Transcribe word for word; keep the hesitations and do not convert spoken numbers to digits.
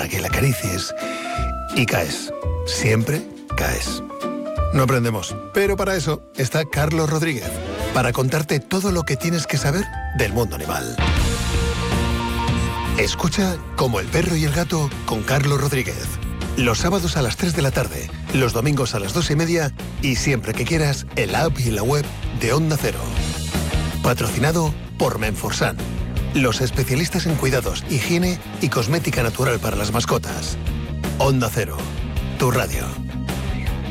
para que la acaricies y caes. Siempre caes. No aprendemos, pero para eso está Carlos Rodríguez, para contarte todo lo que tienes que saber del mundo animal. Escucha Como el perro y el gato con Carlos Rodríguez. Los sábados a las tres de la tarde, los domingos a las dos y media y siempre que quieras en la app y en la web de Onda Cero. Patrocinado por Menforsan, los especialistas en cuidados, higiene y cosmética natural para las mascotas. Onda Cero, tu radio.